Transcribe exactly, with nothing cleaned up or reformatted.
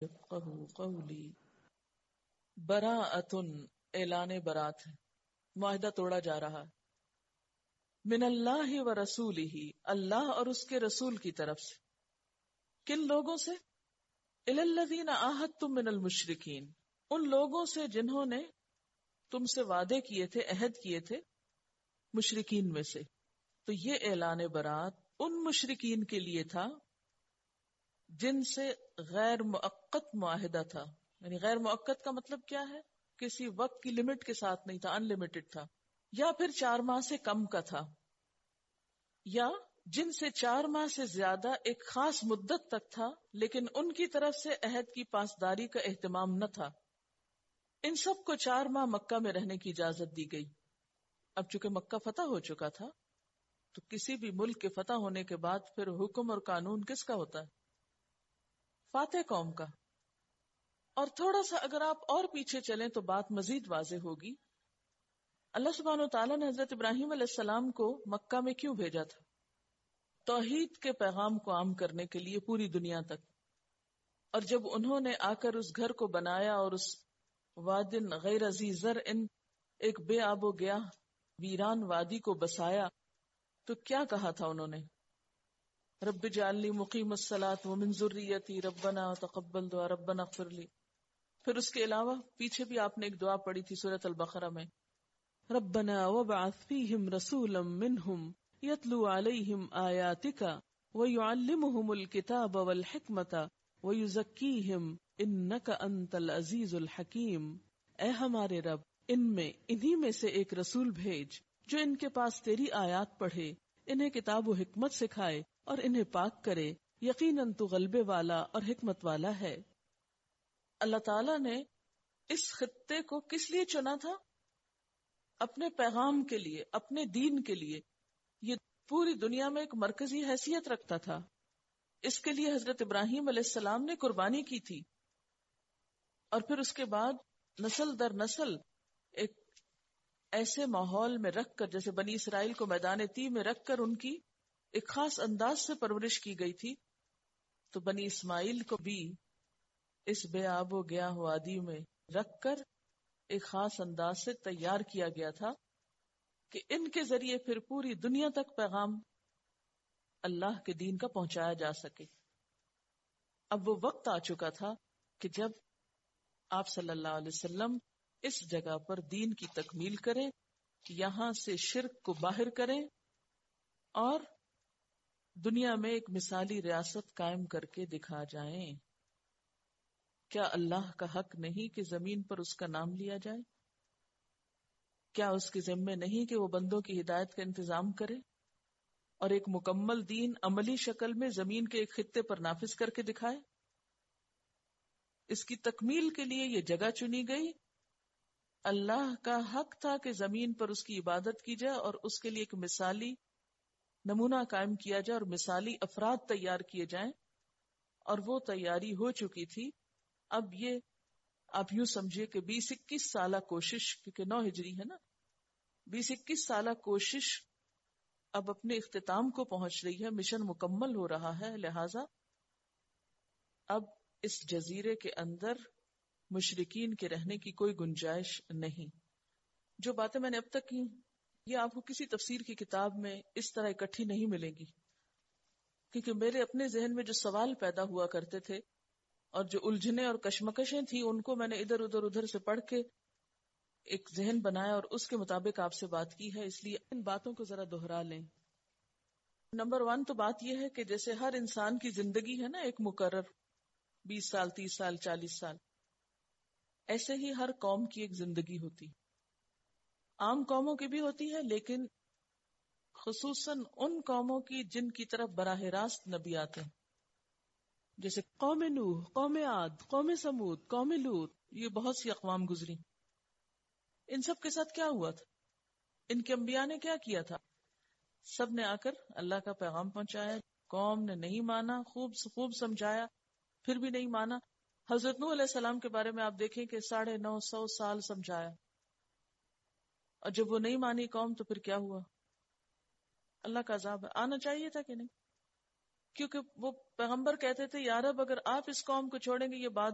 يفقهوا قولی. براءۃ اعلان برات ہے، معاہدہ توڑا جا رہا ہے. من اللہ و رسولہ، اللہ اور اس کے رسول کی طرف سے. کن لوگوں سے؟ الی الذین عاہدتم من المشرکین، ان لوگوں سے جنہوں نے تم سے وعدے کیے تھے، عہد کیے تھے مشرکین میں سے. تو یہ اعلان برات ان مشرکین کے لیے تھا جن سے غیر مؤقت معاہدہ تھا. یعنی غیر مؤقت کا مطلب کیا ہے؟ کسی وقت کی لمٹ کے ساتھ نہیں تھا، ان لمیٹڈ تھا، یا پھر چار ماہ سے کم کا تھا، یا جن سے چار ماہ سے زیادہ ایک خاص مدت تک تھا لیکن ان کی طرف سے عہد کی پاسداری کا اہتمام نہ تھا. ان سب کو چار ماہ مکہ میں رہنے کی اجازت دی گئی. اب چونکہ مکہ فتح ہو چکا تھا تو کسی بھی ملک کے فتح ہونے کے بعد پھر حکم اور قانون کس کا ہوتا ہے؟ فاتح قوم کا. اور تھوڑا سا اگر آپ اور پیچھے چلیں تو بات مزید واضح ہوگی. اللہ سبحانہ و تعالیٰ نے حضرت ابراہیم علیہ السلام کو مکہ میں کیوں بھیجا تھا؟ توحید کے پیغام کو عام کرنے کے لیے پوری دنیا تک. اور جب انہوں نے آ کر اس گھر کو بنایا اور اس وادن غیر ذی زرع، ایک بے آب و گیا ویران وادی کو بسایا، تو کیا کہا تھا انہوں نے؟ رب اجعلنی مقیم الصلاۃ ومن ذریتی ربنا تقبل دعا ربنا اغفر لی. پھر اس کے علاوہ پیچھے بھی آپ نے ایک دعا پڑھی تھی سورۃ البقرہ میں، ربنا وابعث فیہم رسولا منہم یتلو علیہم آیاتک ویعلمہم الکتاب والحکمت ویزکیہم انک انت العزیز الحکیم. اے ہمارے رب، ان میں انہی میں سے ایک رسول بھیج جو ان کے پاس تیری آیات پڑھے، انہیں کتاب و حکمت سکھائے اور انہیں پاک کرے، یقیناً تو غلبے والا اور حکمت والا ہے. اللہ تعالیٰ نے اس خطے کو کس لیے چنا تھا؟ اپنے پیغام کے لیے، اپنے دین کے لیے. یہ پوری دنیا میں ایک مرکزی حیثیت رکھتا تھا. اس کے لیے حضرت ابراہیم علیہ السلام نے قربانی کی تھی، اور پھر اس کے بعد نسل در نسل ایک ایسے ماحول میں رکھ کر، جیسے بنی اسرائیل کو میدان تی میں رکھ کر ان کی ایک خاص انداز سے پرورش کی گئی تھی. تو بنی اسماعیل کو بھی اس بے آب و گیا وادی میں رکھ کر ایک خاص انداز سے تیار کیا گیا تھا کہ ان کے ذریعے پھر پوری دنیا تک پیغام اللہ کے دین کا پہنچایا جا سکے. اب وہ وقت آ چکا تھا کہ جب آپ صلی اللہ علیہ وسلم اس جگہ پر دین کی تکمیل کریں، یہاں سے شرک کو باہر کریں اور دنیا میں ایک مثالی ریاست قائم کر کے دکھا جائیں. کیا اللہ کا حق نہیں کہ زمین پر اس کا نام لیا جائے؟ کیا اس کے ذمے نہیں کہ وہ بندوں کی ہدایت کا انتظام کرے اور ایک مکمل دین عملی شکل میں زمین کے ایک خطے پر نافذ کر کے دکھائے؟ اس کی تکمیل کے لیے یہ جگہ چنی گئی. اللہ کا حق تھا کہ زمین پر اس کی عبادت کی جائے اور اس کے لیے ایک مثالی نمونہ قائم کیا جائے اور مثالی افراد تیار کیے جائیں، اور وہ تیاری ہو چکی تھی. اب یہ آپ یوں سمجھیے کہ بیس اکیس سالہ کوشش، کیونکہ نو ہجری ہے نا، بیس اکیس سالہ کوشش اب اپنے اختتام کو پہنچ رہی ہے، مشن مکمل ہو رہا ہے. لہذا اب اس جزیرے کے اندر مشرکین کے رہنے کی کوئی گنجائش نہیں. جو باتیں میں نے اب تک کی یہ آپ کو کسی تفسیر کی کتاب میں اس طرح اکٹھی نہیں ملیں گی، کیونکہ میرے اپنے ذہن میں جو سوال پیدا ہوا کرتے تھے اور جو الجھنیں اور کشمکشیں تھیں، ان کو میں نے ادھر ادھر ادھر سے پڑھ کے ایک ذہن بنایا اور اس کے مطابق آپ سے بات کی ہے. اس لیے ان باتوں کو ذرا دوہرا لیں. نمبر ون تو بات یہ ہے کہ جیسے ہر انسان کی زندگی ہے نا ایک مقرر، بیس سال، تیس سال، چالیس سال، ایسے ہی ہر قوم کی ایک زندگی ہوتی. عام قوموں کی بھی ہوتی ہے، لیکن خصوصاً ان قوموں کی جن کی طرف براہ راست نبی آتے ہیں، جیسے قوم نوح، قوم عاد، قوم سمود، قوم لوط. یہ بہت سی اقوام گزری. ان سب کے ساتھ کیا ہوا تھا؟ ان کے انبیاء نے کیا کیا تھا؟ سب نے آ کر اللہ کا پیغام پہنچایا. قوم نے نہیں مانا، خوب خوب سمجھایا، پھر بھی نہیں مانا. حضرت نوح علیہ السلام کے بارے میں آپ دیکھیں کہ ساڑھے نو سو سال سمجھایا، اور جب وہ نہیں مانی قوم تو پھر کیا ہوا؟ اللہ کا عذاب. آنا چاہیے تھا کہ نہیں؟ کیونکہ وہ پیغمبر کہتے تھے یا رب اگر آپ اس قوم کو چھوڑیں گے یہ بات